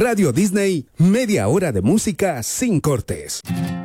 Radio Disney, media hora de música sin cortes.